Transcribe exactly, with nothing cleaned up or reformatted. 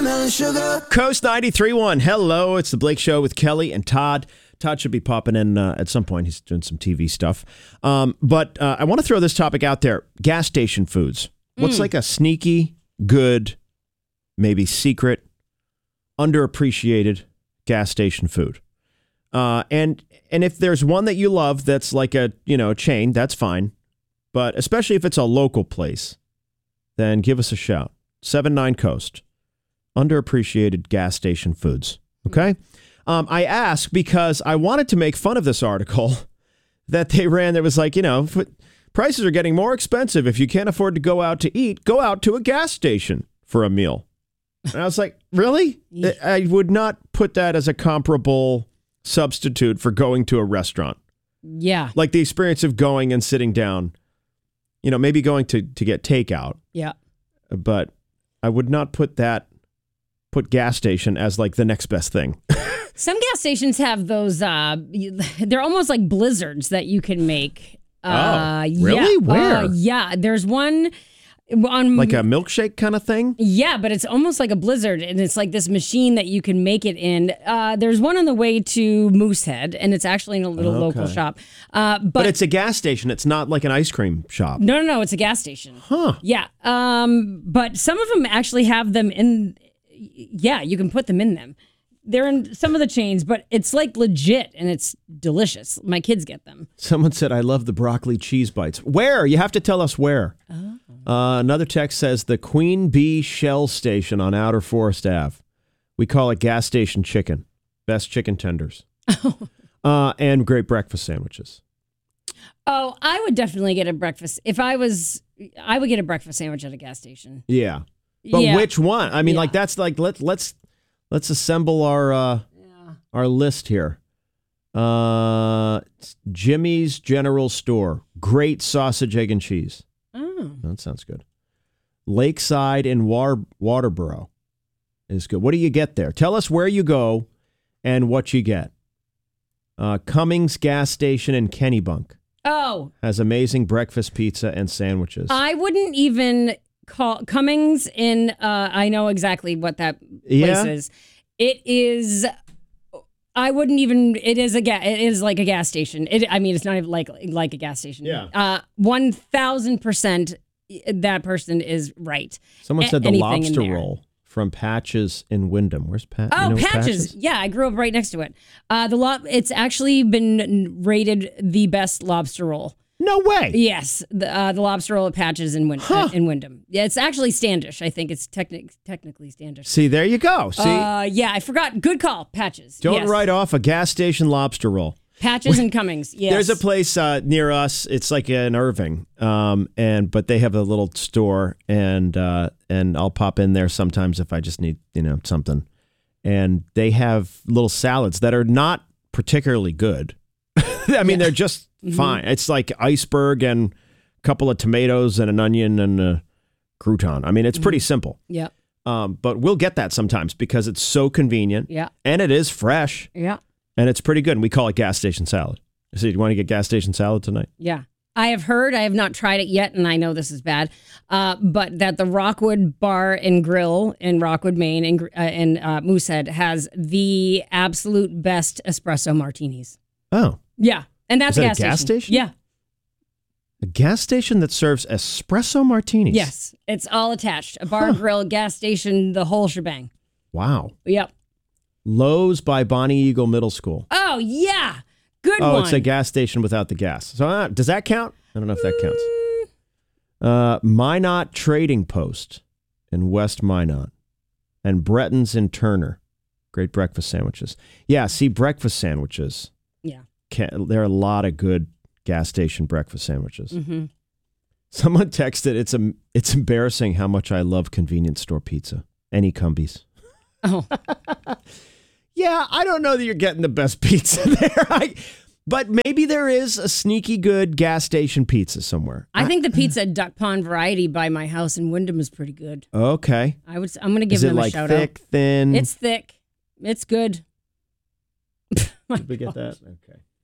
Watermelon sugar. Coast ninety-three point one. Hello, it's the Blake Show with Kelly and Todd. Todd should be popping in uh, at some point. He's doing some T V stuff. Um, but uh, I want to throw this topic out there. Gas station foods. What's mm. like a sneaky, good, maybe secret, underappreciated gas station food? Uh, and and if there's one that you love that's like a, you know, chain, that's fine. But especially if it's a local place, then give us a shout. seven nine Coast. Underappreciated gas station foods. Okay? Um, I ask because I wanted to make fun of this article that they ran that was like, you know, prices are getting more expensive. If you can't afford to go out to eat, go out to a gas station for a meal. And I was like, really? Yeah. I would not put that as a comparable substitute for going to a restaurant. Yeah. Like the experience of going and sitting down, you know, maybe going to, to get takeout. Yeah. But I would not put that, put gas station as like the next best thing. Some gas stations have those, uh, they're almost like blizzards that you can make. Uh, oh, really? Yeah, Where? Uh, yeah, there's one on like a milkshake kind of thing. Yeah, but it's almost like a blizzard, and it's like this machine that you can make it in. Uh, there's one on the way to Moosehead, and it's actually in a little okay. local shop. Uh, but, but it's a gas station. It's not like an ice cream shop. No, no, no. It's a gas station. Huh? Yeah. Um, but some of them actually have them in. Yeah, you can put them in them. They're in some of the chains, but it's like legit and it's delicious. My kids get them. Someone said, I love the broccoli cheese bites. Where? You have to tell us where. Oh. Uh, another text says the Queen Bee Shell Station on Outer Forest Avenue. We call it gas station chicken. Best chicken tenders. Oh. Uh, and great breakfast sandwiches. Oh, I would definitely get a breakfast. If I was, I would get a breakfast sandwich at a gas station. Yeah. But yeah. Which one? I mean, yeah. like that's like, let's, let's, Let's assemble our uh, yeah. our list here. Uh, Jimmy's General Store. Great sausage, egg, and cheese. Oh. That sounds good. Lakeside in War- Waterboro is good. What do you get there? Tell us where you go and what you get. Uh, Cummings Gas Station in Kennebunk. Oh. Has amazing breakfast pizza and sandwiches. I wouldn't even... Call Cummings in uh I know exactly what that place yeah. is. It is I wouldn't even it is a ga- it is like a gas station. It I mean it's not even like like a gas station. Yeah. Uh one thousand percent that person is right. Someone A- said the anything lobster roll from Patches in Wyndham. Where's Pat? Oh, you know Patches. Patches. Yeah, I grew up right next to it. Uh the lo- it's actually been rated the best lobster roll. No way. Yes, the uh, the lobster roll at Patches in, Win- huh. uh, in Wyndham. Yeah, it's actually Standish. I think it's techni- technically Standish. See, there you go. See, uh, yeah, I forgot. Good call, Patches. Don't yes. write off a gas station lobster roll. Patches and Cummings. Yes. There's a place uh, near us. It's like in Irving, um, and but they have a little store, and uh, and I'll pop in there sometimes if I just need you know something. And they have little salads that are not particularly good. I mean, yeah. they're just mm-hmm. fine. It's like iceberg and a couple of tomatoes and an onion and a crouton. I mean, it's pretty mm-hmm. simple. Yeah. Um, but we'll get that sometimes because it's so convenient. Yeah. And it is fresh. Yeah. And it's pretty good. And we call it gas station salad. So do you want to get gas station salad tonight? Yeah. I have heard, I have not tried it yet, and I know this is bad, uh, but that the Rockwood Bar and Grill in Rockwood, Maine, in, uh, in uh, Moosehead has the absolute best espresso martinis. Oh. Yeah, and that's Is that a gas, a gas station. station. Yeah. A gas station that serves espresso martinis? Yes, it's all attached. A bar, huh. grill, gas station, the whole shebang. Wow. Yep. Lowe's by Bonnie Eagle Middle School. Oh, yeah. Good oh, one. Oh, it's a gas station without the gas. So uh, does that count? I don't know if that counts. Uh, Minot Trading Post in West Minot. And Bretton's in Turner. Great breakfast sandwiches. Yeah, see, breakfast sandwiches. Yeah. Can, there are a lot of good gas station breakfast sandwiches. Mm-hmm. Someone texted, it's a, it's embarrassing how much I love convenience store pizza. Any Cumbies. Oh. Yeah, I don't know that you're getting the best pizza there. I, but maybe there is a sneaky good gas station pizza somewhere. I think the pizza at Duck Pond Variety by my house in Wyndham is pretty good. Okay. I would. I'm going to give is them it like a shout thick, out. Thin? It's thick. It's good. Did we get that? Okay.